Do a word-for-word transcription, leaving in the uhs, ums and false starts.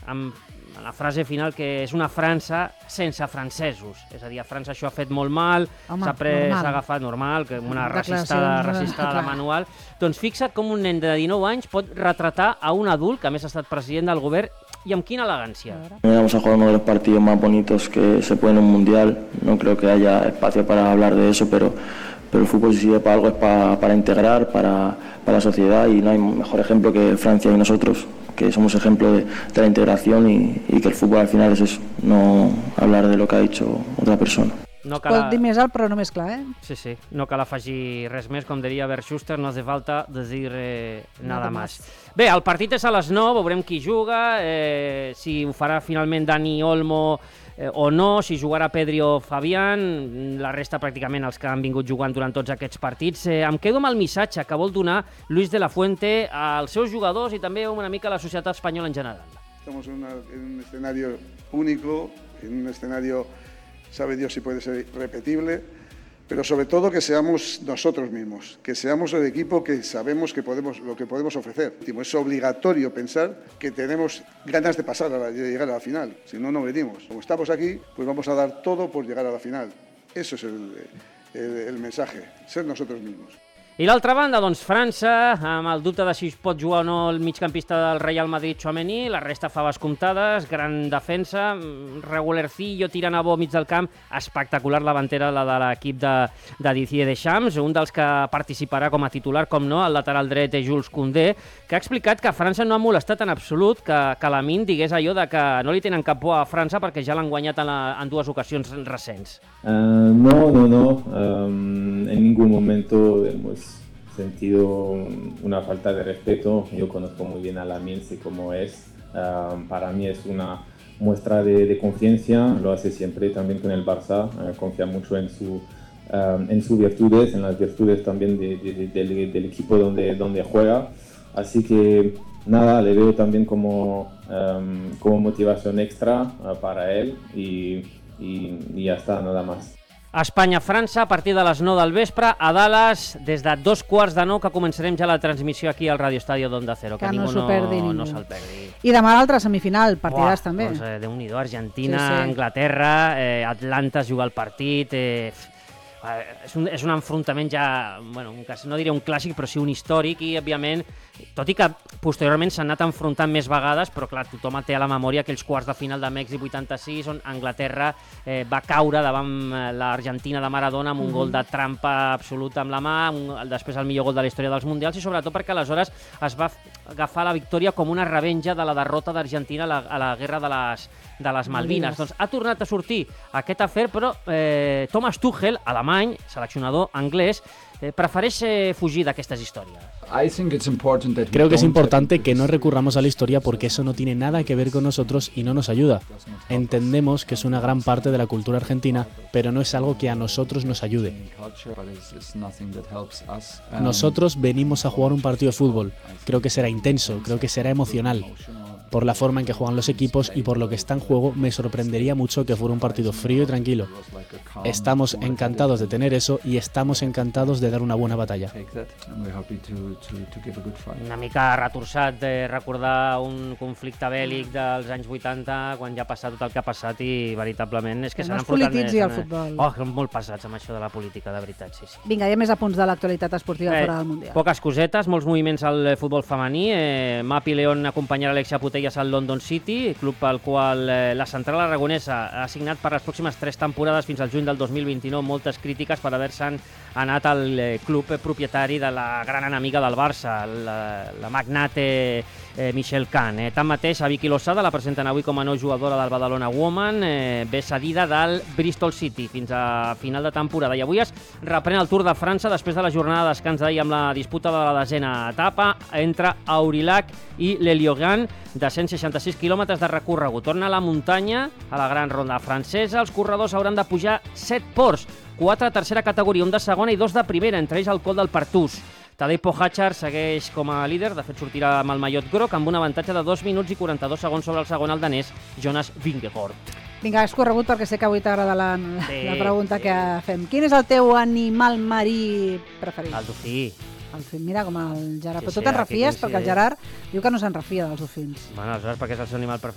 amb la frase final que és una França sense francesos. És a dir, a França això ha fet molt mal, s'ha agafat normal, que una racistada, racistada de manual. Doncs fixa't com un nen de dinou anys pot retratar a un adult, que a més ha estat president del govern, y amb quina elegància. Vamos a jugar uno de los partidos más bonitos que se puede en un mundial. No creo que haya espacio para hablar de eso, pero, pero el fútbol si sirve para algo es para, para integrar, para, para la sociedad, y no hay mejor ejemplo que Francia y nosotros, que somos ejemplo de, de la integración y, y que el fútbol al final es eso, no hablar de lo que ha dicho otra persona. No cal... Pot dir més alt, però no més clar, eh? Sí, sí, no cal afegir res més, com diria Bert Schuster, no hace falta decir eh, nada más. Bé, el partit és a les nou, veurem qui juga, eh, si ho farà finalment Dani Olmo eh, o no, si jugarà Pedri o Fabián, la resta pràcticament els que han vingut jugant durant tots aquests partits. Eh, em quedo amb el missatge que vol donar Luis de la Fuente als seus jugadors i també una mica a la societat espanyola en general. Estamos en, una, en un escenario único, en un escenario... Sabe Dios si puede ser repetible, pero sobre todo que seamos nosotros mismos, que seamos el equipo que sabemos que podemos, lo que podemos ofrecer. Es obligatorio pensar que tenemos ganas de pasar, a la, de llegar a la final, si no, no venimos. Como estamos aquí, pues vamos a dar todo por llegar a la final. Eso es el, el, el mensaje, ser nosotros mismos. I l'altra banda, doncs França, amb el dubte de si es pot jugar o no el migcampista del Real Madrid, Tchouaméni, la resta faves comptades, gran defensa, regularcillo tirant a bo mig del camp, espectacular la davantera, la de l'equip de, de Didier Deschamps, un dels que participarà com a titular, com no, el lateral dret és Jules Koundé, que ha explicat que França no ha molestat en absolut que, que Lamine digués allò de que no li tenen cap por a França perquè ja l'han guanyat en, la, en dues ocasions recents. Uh, no, no, no, um, en ningún momento hemos sentido una falta de respeto. Yo conozco muy bien a Lamine, sé cómo es. Uh, para mí es una muestra de, de confianza, lo hace siempre también con el Barça, uh, confía mucho en, su, uh, en sus virtudes, en las virtudes también de, de, de, del, del equipo donde, donde juega. Así que nada, le veo también como, um, como motivación extra uh, para él y, y, y ya está, nada más. Espanya-França, a partir de les nou del vespre, a Dallas, des de dos quarts de nou, que començarem ja la transmissió aquí al Radio Estadio d'Onda Cero, que, que ningú no, no, no se'l perdi. I demà l'altra semifinal, partidars també. Doncs, eh, Déu-n'hi-do, Argentina, sí, sí. Anglaterra, eh, Atlanta es juga el partit... Eh, és un, és un enfrontament ja, bueno, no diré un clàssic, però sí un històric, i òbviament, tot i que posteriorment s'han anat enfrontant més vegades, però clar, tothom té a la memòria aquells quarts de final de Mèxic vuitanta-sis, on Anglaterra eh, va caure davant l'Argentina de Maradona amb un mm-hmm. gol de trampa absoluta amb la mà, un, després el millor gol de la història dels Mundials, i sobretot perquè aleshores es va agafar la victòria com una revenja de la derrota d'Argentina a, la, a la guerra de les, de les Malvines. Doncs ha tornat a sortir aquest afer, però eh, Thomas Tuchel, alemany, seleccionador anglès, eh, prefereix eh, fugir d'aquestes històries. Creo que es importante que no recurramos a la historia porque eso no tiene nada que ver con nosotros y no nos ayuda. Entendemos que es una gran parte de la cultura argentina, pero no es algo que a nosotros nos ayude. Nosotros venimos a jugar un partido de fútbol. Creo que será intenso, creo que será emocional. Por la forma en que juegan los equipos y por lo que está en juego, me sorprendería mucho que fuera un partido frío y tranquilo. Estamos encantados de tener eso y estamos encantados de dar una buena batalla. Una mica retorçat de recordar un conflicte bèl·lic dels anys vuitanta, quan ja ha passat tot el que ha passat, i veritablement és que s'han enfrontat més. El futbol. Oh, que molt passats amb això de la política, de veritat, sí, sí. Vinga, hi ha més apunts de l'actualitat esportiva eh, fora del Mundial. Poques cosetes, molts moviments al futbol femení. Eh, Mapi León acompanyarà Alexia Putellas al London City, club pel qual eh, la central aragonesa ha signat per les pròximes tres temporades fins al juny del dos mil vint-i-nou. Moltes crítiques per haver-se'n anat al eh, club propietari de la gran enemiga del Barça, la, la magnate eh, Michelle Kahn. Eh, tanmateix, a Vicky Losada la presenten avui com a nou jugadora del Badalona Woman, eh, ve cedida del Bristol City fins a final de temporada. I avui es reprèn el Tour de França després de la jornada de descans d'ahir amb la disputa de la desena etapa entre Aurillac i l'Eliogan, de cent seixanta-sis quilòmetres de recorregut. Torna a la muntanya, a la gran ronda francesa. Els corredors hauran de pujar set ports, quatre de tercera categoria, un de segona i dos de primera, entre ells el col del Partús. Tadej Pogačar segueix com a líder, de fet sortirà amb el mallot groc, amb un avantatge de dos minuts i quaranta-dos segons sobre el segon, el danès Jonas Vingegaard. Vinga, has corregut perquè sé que avui t'agrada la, sí, la pregunta sí. que fem. Quin és el teu animal marí preferit? El dofí. El dofí, mira, com el Gerard. Sí, Però tu sí, te'n refies, sí, perquè el Gerard diu que no se'n refia dels dofins. Bueno, aleshores, perquè és el seu animal preferit.